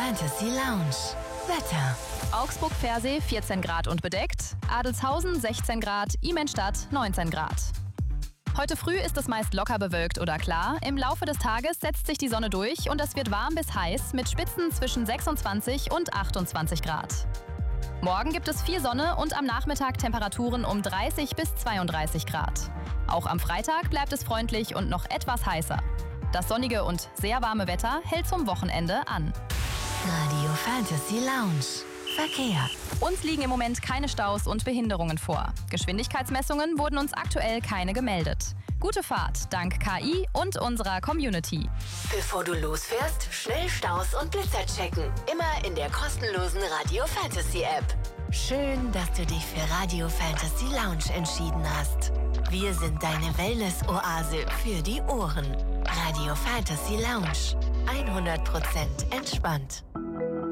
Fantasy Lounge. Wetter. Augsburg-Versee 14 Grad und bedeckt, Adelzhausen 16 Grad, Immenstadt 19 Grad. Heute früh ist es meist locker bewölkt oder klar. Im Laufe des Tages setzt sich die Sonne durch und es wird warm bis heiß mit Spitzen zwischen 26 und 28 Grad. Morgen gibt es viel Sonne und am Nachmittag Temperaturen um 30 bis 32 Grad. Auch am Freitag bleibt es freundlich und noch etwas heißer. Das sonnige und sehr warme Wetter hält zum Wochenende an. Radio Fantasy Lounge. Verkehr. Uns liegen im Moment keine Staus und Behinderungen vor. Geschwindigkeitsmessungen wurden uns aktuell keine gemeldet. Gute Fahrt dank KI und unserer Community. Bevor du losfährst, schnell Staus und Blitzer checken. Immer in der kostenlosen Radio Fantasy App. Schön, dass du dich für Radio Fantasy Lounge entschieden hast. Wir sind deine Wellness-Oase für die Ohren. Radio Fantasy Lounge. 100% entspannt.